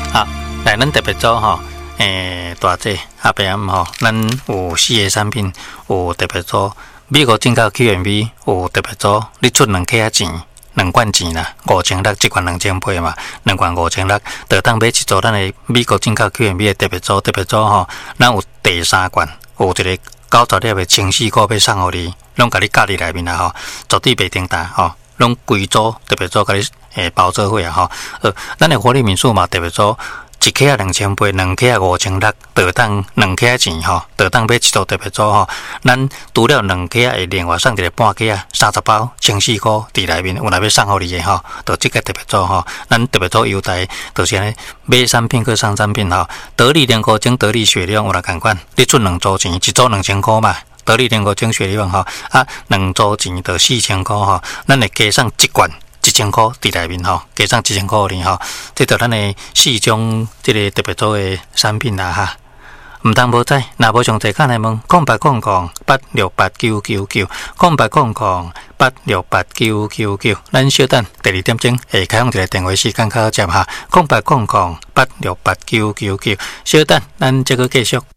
好，来咱特别组吼，大姐阿伯吼，咱有4个产品有特别组，美国进口 QMB 有特别组，你出2克钱。2罐钱啦，5600，一罐2000杯嘛，2罐5600，就当买一组咱的美国进口 QMB 的特别组吼，咱有第3罐，有一个90粒的清洗膏要送互你，拢甲你夹伫内面啦吼，绝对袂重大吼，拢规组特别组甲你包做伙啊吼，咱的活力民宿嘛特别组。1克2000杯，2克5600，就当2克钱吼，就当买一组特别组吼。咱除了2克会另外送一个半克30包清洗膏伫内面，有来要送互你的吼，就这个特别组吼。咱特别组优待就是安尼，买产品去送产品吼。得力莲菇精、得力雪莉有来共款，你出2组钱，一组2000块嘛。得力莲菇精、雪莉吼，啊2组钱就4000块吼，咱会加送1罐。1000块伫内面吼，加上1000块哩吼，这就咱的4种这个特别组的产品啦哈。唔通无知，若无详细看来问0800868999，0800868999，咱稍等第2点钟会开放一个电话时间较好接哈，0800868999，稍等咱这个继续。